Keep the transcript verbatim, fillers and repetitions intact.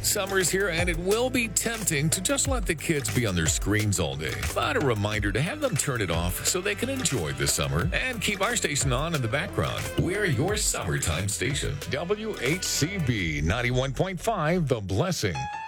Summer's here, and it will be tempting to just let the kids be on their screens all day. But a reminder to have them turn it off so they can enjoy the summer and keep our station on in the background. We're your summertime station. W H C B ninety-one point five, The Blessing.